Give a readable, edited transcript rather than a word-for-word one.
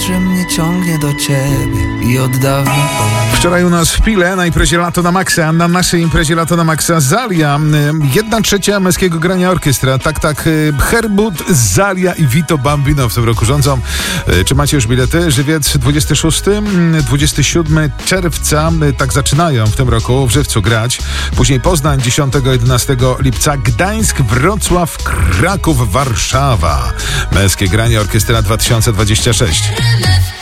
że mnie ciągnie do ciebie i od dawna. Wczoraj u nas w Pile na imprezie Lato na Maxa, na naszej imprezie Lato na Maxa Zalia, 1/3 męskiego grania orkiestra. Tak, Herbut, Zalia i Vito Bambino w tym roku rządzą. Czy macie już bilety? Żywiec 26-27 czerwca, tak zaczynają w tym roku w Żywcu grać. Później Poznań 10-11 lipca, Gdańsk, Wrocław, Kraków, Warszawa. Męskie granie orkiestra 2026.